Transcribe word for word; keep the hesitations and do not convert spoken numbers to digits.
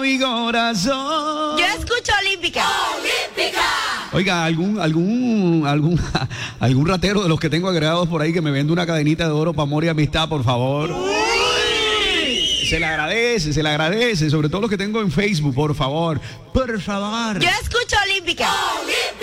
Mi corazón. Yo escucho Olímpica. ¡Olímpica! Oiga, algún, algún, algún, algún ratero de los que tengo agregados por ahí que me vende una cadenita de oro para amor y amistad, por favor. Uy. Se le agradece, se le agradece, sobre todo los que tengo en Facebook, por favor. Por favor. Yo escucho Olímpica. ¡Olímpica!